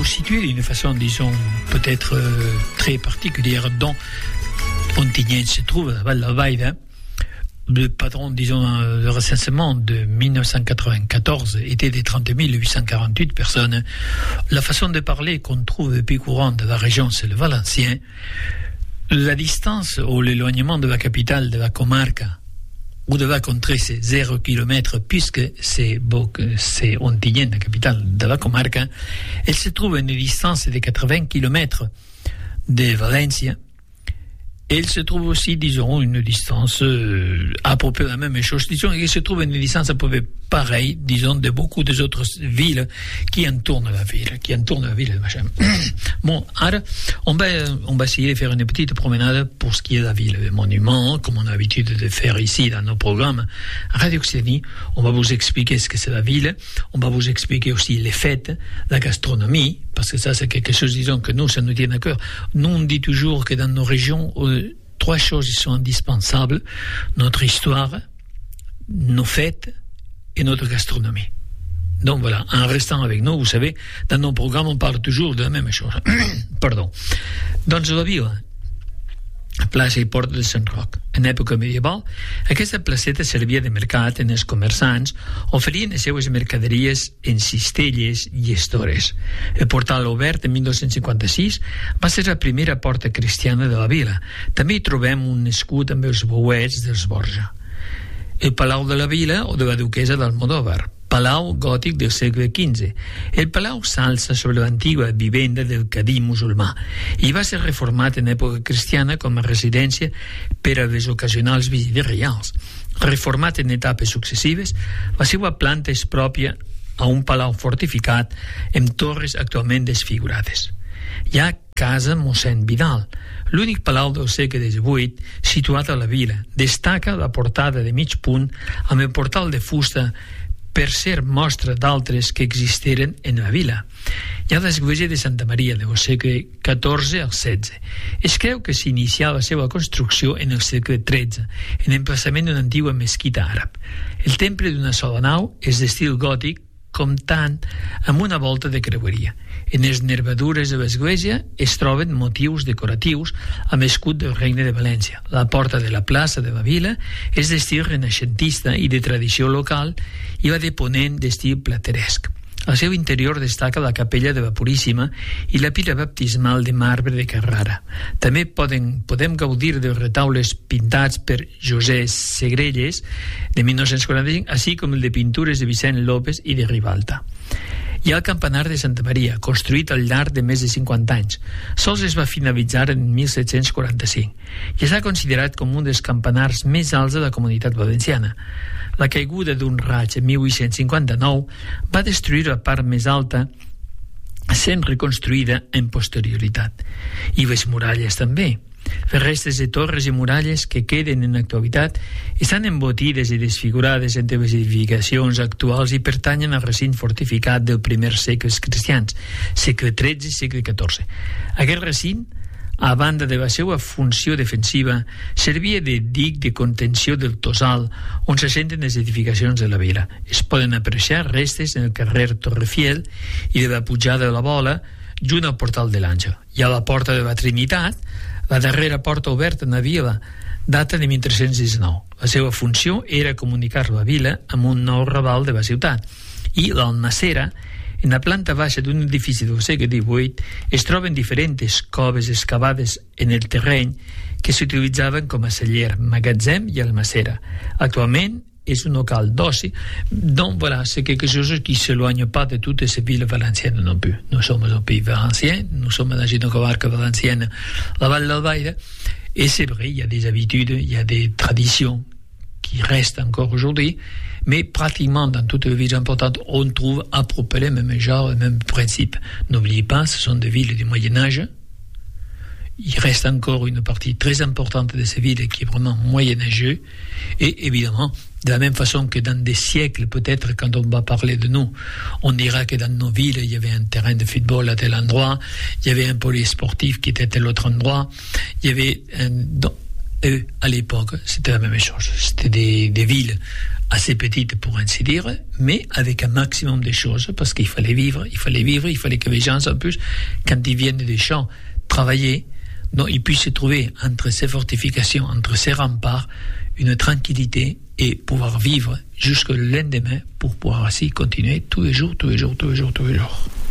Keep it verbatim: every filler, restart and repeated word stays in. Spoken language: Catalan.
situer d'une façon, disons, peut-être euh, très particulière dont Ontinyent se trouve à Val-d'Albaïde. Hein. Le patron, disons, le recensement de dix-neuf cent quatre-vingt-quatorze était de trente mille huit cent quarante-huit personnes. La façon de parler qu'on trouve depuis courant de la région, c'est le valencien. La distance ou l'éloignement de la capitale de la comarque ou de la contrée, c'est zéro kilomètre, puisque c'est, c'est Ontinyent, la capitale de la comarque. Elle se trouve à une distance de quatre-vingts kilomètres de Valencia. Elle se trouve aussi, disons, une distance euh, à peu près la même chose. Disons qu'elle se trouve à une distance à peu près pareille, disons, de beaucoup des autres villes qui entourent la ville, qui entourent la ville, machin. Bon, alors, on va, on va essayer de faire une petite promenade pour ce qui est de la ville, les monuments, comme on a l'habitude de faire ici dans nos programmes. À Radio Occitanie, on va vous expliquer ce que c'est la ville, on va vous expliquer aussi les fêtes, la gastronomie, parce que ça, c'est quelque chose, disons, que nous, ça nous tient à cœur. Nous, on dit toujours que dans nos régions, euh, trois choses sont indispensables: notre histoire, nos fêtes et notre gastronomie. Donc voilà, en restant avec nous, vous savez, dans nos programmes, on parle toujours de la même chose. Pardon. Doncs la vila, plaça i porta de Sant Roc. En època medieval, aquesta placeta servia de mercat en els comerçants, oferien les seues mercaderies en cistelles i estores. El portal obert en dinou cinquanta-sis va ser la primera porta cristiana de la vila. També hi trobem un escut amb els bouets dels Borja. El Palau de la Vila o de la Duquesa d'Almodóvar, palau gòtic del segle quinze. El palau s'alça sobre l'antiga vivenda del cadí musulmà i va ser reformat en època cristiana com a residència per a les ocasionals visites reials. Reformat en etapes successives, la seva planta és pròpia a un palau fortificat amb torres actualment desfigurades. Hi ha Casa Mossèn Vidal, l'únic palau del segle divuit situat a la vila. Destaca la portada de mig punt amb el portal de fusta per ser mostra d'altres que existeren en la vila. Hi ha l'església de Santa Maria del segle catorze al setze. Es creu que s'inicià la seva construcció en el segle tretze, en emplaçament d'una antiga mesquita àrab. El temple d'una sola nau és d'estil gòtic, comptant amb una volta de creueria. En les nervadures de l'església es troben motius decoratius amb escut del Regne de València. La porta de la plaça de la vila és d'estil renaixentista i de tradició local i la de ponent d'estil plateresc. Al seu interior destaca la capella de la Puríssima i la pila baptismal de marbre de Carrara. També poden, podem gaudir dels retaules pintats per José Segrelles de dinou quaranta-cinc, així com el de pintures de Vicent López i de Ribalta. Hi ha el campanar de Santa Maria, construït al llarg de més de cinquanta anys. Sols es va finalitzar en disset quaranta-cinc i està considerat com un dels campanars més alts de la Comunitat Valenciana. La caiguda d'un raig en divuit cinquanta-nou va destruir la part més alta, sent reconstruïda en posterioritat. I les muralles també. Les restes de torres i muralles que queden en l'actualitat estan embotides i desfigurades entre les edificacions actuals i pertanyen al recinte fortificat del primer segles cristians, segle tretze i segle catorze. Aquest recinte, a banda de la seva funció defensiva, servia de dic de contenció del Tossal, on s'assenten les edificacions de la vila. Es poden apreciar restes en el carrer Torrefiel i de la pujada de la Bola, junt al portal de l'Àngel. Hi ha la porta de la Trinitat, la darrera porta oberta en la vila, data de mil tres-cents dinou. La seva funció era comunicar la vila amb un nou raval de la ciutat. I l'Almacera, en la planta baixa d'un edifici del segle divuit, es troben diferents coves excavades en el terreny que s'utilitzaven com a celler, magatzem i almacera. Actualment és un local d'oci, donc voilà, c'est quelque chose qui ne s'éloigne pas de toutes ces villes valenciennes non plus. Nous sommes un pays valencien, nous sommes dans une comarque valencienne, la Val d'Albaïde, et c'est vrai, il y a des habitudes, il y a des traditions qui restent encore aujourd'hui, mais pratiquement dans toutes les villes importantes, on trouve à peu près le même genre, le même principe. N'oubliez pas, ce sont des villes du Moyen-Âge. Il reste encore une partie très importante de ces villes qui est vraiment moyenâgeux. Et évidemment, de la même façon que dans des siècles, peut-être, quand on va parler de nous, on dira que dans nos villes, il y avait un terrain de football à tel endroit, il y avait un polysportif qui était à tel autre endroit, il y avait un... eux, à l'époque, c'était la même chose. C'était des, des villes assez petites, pour ainsi dire, mais avec un maximum de choses, parce qu'il fallait vivre, il fallait vivre, il fallait que les gens, en plus, quand ils viennent des champs, travailler, donc ils puissent trouver entre ces fortifications, entre ces remparts, une tranquillité et pouvoir vivre jusqu'au lendemain pour pouvoir ainsi continuer tous les jours, tous les jours, tous les jours, tous les jours.